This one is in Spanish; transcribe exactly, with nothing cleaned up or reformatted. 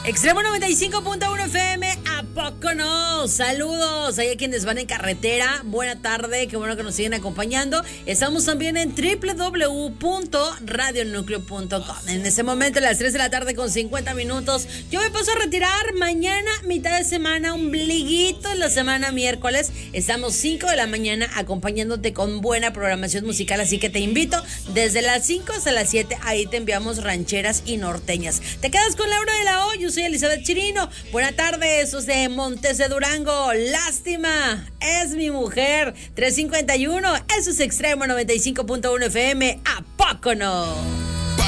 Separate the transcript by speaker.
Speaker 1: Extremo noventa y cinco punto uno F M, ¿a poco no? Saludos ahí a quienes van en carretera. Buena tarde, qué bueno que nos siguen acompañando. Estamos también en doble u doble u doble u punto radio núcleo punto com. En este momento, a las tres de la tarde con cincuenta minutos. Yo me paso a retirar mañana, mitad de semana, ombliguito de la semana miércoles. Estamos cinco de la mañana acompañándote con buena programación musical, así que te invito desde las cinco hasta las siete. Ahí te enviamos rancheras y norteñas. Te quedas con Laura de la O. Yo soy Elizabeth Chirino. Buena tarde, eso es de Montes de Durango. Lástima, es mi mujer. tres cincuenta y uno, eso es Extremo noventa y cinco punto uno F M. ¿A poco no?